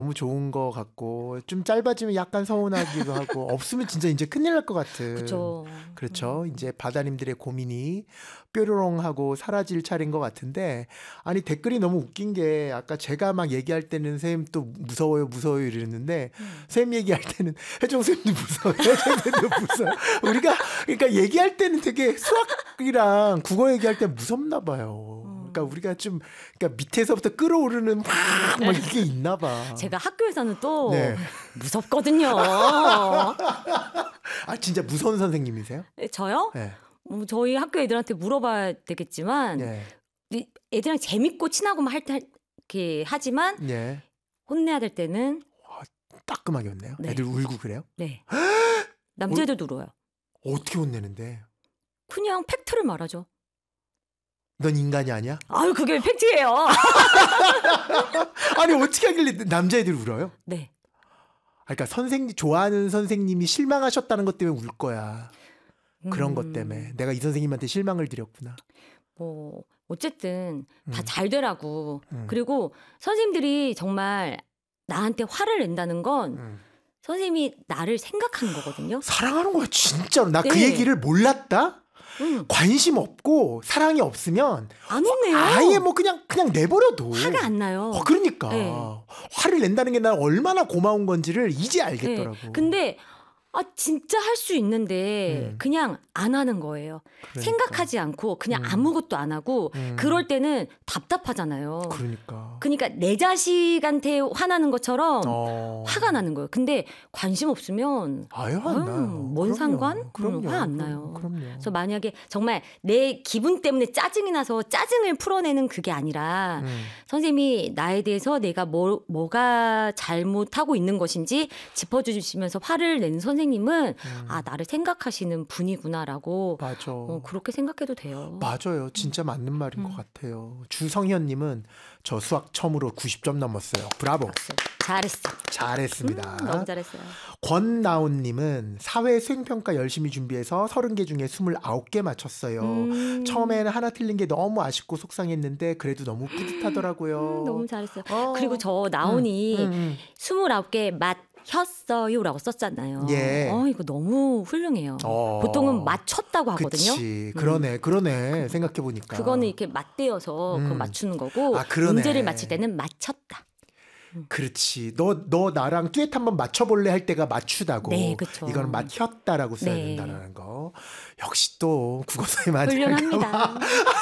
너무 좋은 것 같고 좀 짧아지면 약간 서운하기도 하고 없으면 진짜 이제 큰일 날 것 같은. 그쵸. 그렇죠. 이제 바다님들의 고민이 뾰로롱하고 사라질 차례인 것 같은데 아니 댓글이 너무 웃긴 게 아까 제가 막 얘기할 때는 선생님 또 무서워요 무서워요 이랬는데 선생님 얘기할 때는 혜정 선생님도 무서워요 혜정 선생님도 무서워요. 우리가 그러니까 얘기할 때는 되게 수학이랑 국어 얘기할 때 무섭나 봐요. 그러니까 우리가 좀 그러니까 밑에서부터 끌어오르는 막 이게 있나 봐. 제가 학교에서는 또 네. 무섭거든요. 아 진짜 무서운 선생님이세요? 저요? 네. 저희 학교 애들한테 물어봐야 되겠지만 네. 애들이랑 재밌고 친하고만 할 때 이렇게 하지만 네. 혼내야 될 때는 따끔하게 혼내요? 네. 애들 울고 그래요? 네. 남자애들도 울어요. 어떻게 혼내는데? 그냥 팩트를 말하죠. 넌 인간이 아니야? 아유 그게 팩트예요. 아니 어떻게 하길래 남자애들 울어요? 네. 그러니까 선생님 좋아하는 선생님이 실망하셨다는 것 때문에 울 거야. 그런 것 때문에 내가 이 선생님한테 실망을 드렸구나. 뭐 어쨌든 다 잘 되라고. 음. 그리고 선생님들이 정말 나한테 화를 낸다는 건 선생님이 나를 생각하는 거거든요. 사랑하는 거야 진짜로. 나 그 네. 얘기를 몰랐다? 관심 없고 사랑이 없으면 안 혼내요. 아예 뭐 그냥 내버려둬. 화가 안 나요. 그러니까 네. 화를 낸다는 게 난 얼마나 고마운 건지를 이제 알겠더라고. 네. 근데 진짜 할 수 있는데 그냥 안 하는 거예요. 그러니까. 생각하지 않고 그냥 아무것도 안 하고 그럴 때는 답답하잖아요. 그러니까 내 자식한테 화나는 것처럼 화가 나는 거예요. 근데 관심 없으면 아유 안 나요. 뭔 상관? 그럼요. 화 안 나요. 그럼요. 그래서 만약에 정말 내 기분 때문에 짜증이 나서 짜증을 풀어내는 그게 아니라 선생님이 나에 대해서 내가 뭐가 잘못하고 있는 것인지 짚어주시면서 화를 내는 선생님은 나를 생각하시는 분이구나라고 맞아. 그렇게 생각해도 돼요. 맞아요. 진짜 맞는 말인 것 같아요. 주성현님은 저 수학 처음으로 90점 넘었어요. 브라보. 박수. 잘했어. 잘했습니다. 너무 잘했어요. 권나온님은 사회 수행평가 열심히 준비해서 30개 중에 29개 맞췄어요. 처음에는 하나 틀린 게 너무 아쉽고 속상했는데 그래도 너무 뿌듯하더라고요. 너무 잘했어요. 그리고 저 나온이 29개 맞혔어요라고 썼잖아요. 예. 이거 너무 훌륭해요. 보통은 맞췄다고 하거든요. 그치. 그러네. 생각해보니까. 그거는 이렇게 맞대어서 그거 맞추는 거고 그러네. 문제를 맞힐 때는 맞췄다. 그렇지. 너 나랑 듀엣 한번 맞춰볼래 할 때가 맞추다고. 네, 그쵸. 이거는 맞혔다라고 써야 네. 된다는 거. 역시 또 국어사에 맞아요. 훌륭합니다.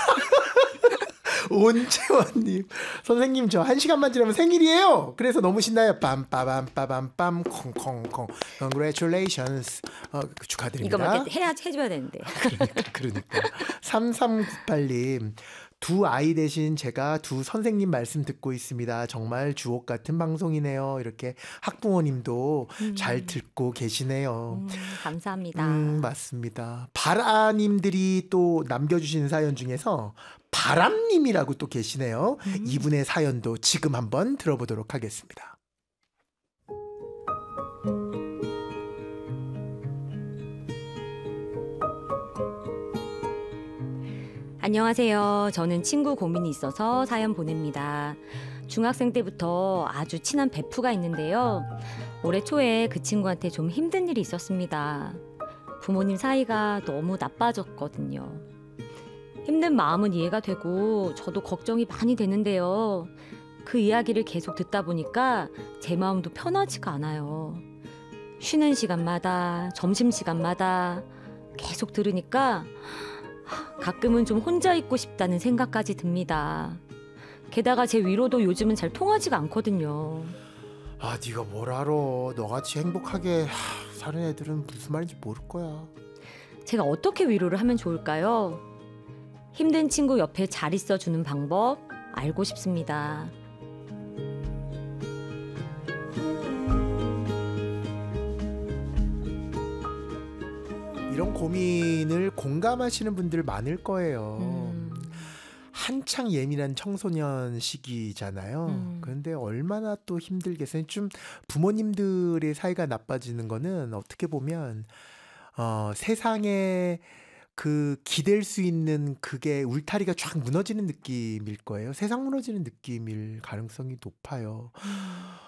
온채원님 선생님 저 1시간만 지나면 생일이에요. 그래서 너무 신나요. 빰빠밤빠밤빰 콩콩콩 Congratulations. 축하드립니다. 이거 막 해줘야 되는데. 그러니까 3398님 두 아이 대신 제가 두 선생님 말씀 듣고 있습니다. 정말 주옥 같은 방송이네요. 이렇게 학부모님도 잘 듣고 계시네요. 감사합니다. 맞습니다. 바라님들이 또 남겨주신 사연 중에서 바람님이라고 또 계시네요. 이분의 사연도 지금 한번 들어보도록 하겠습니다. 안녕하세요. 저는 친구 고민이 있어서 사연 보냅니다. 중학생 때부터 아주 친한 베프가 있는데요. 올해 초에 그 친구한테 좀 힘든 일이 있었습니다. 부모님 사이가 너무 나빠졌거든요. 힘든 마음은 이해가 되고 저도 걱정이 많이 되는데요. 그 이야기를 계속 듣다 보니까 제 마음도 편하지가 않아요. 쉬는 시간마다, 점심시간마다 계속 들으니까 가끔은 좀 혼자 있고 싶다는 생각까지 듭니다. 게다가 제 위로도 요즘은 잘 통하지가 않거든요. 네가 뭘 알아. 너같이 행복하게 사는 애들은 무슨 말인지 모를 거야. 제가 어떻게 위로를 하면 좋을까요? 힘든 친구 옆에 잘 있어주는 방법 알고 싶습니다. 이런 고민을 공감하시는 분들 많을 거예요. 한창 예민한 청소년 시기잖아요. 그런데 얼마나 또 힘들겠어요. 좀 부모님들의 사이가 나빠지는 거는 어떻게 보면 세상에 그 기댈 수 있는 그게 울타리가 쫙 무너지는 느낌일 거예요. 세상 무너지는 느낌일 가능성이 높아요.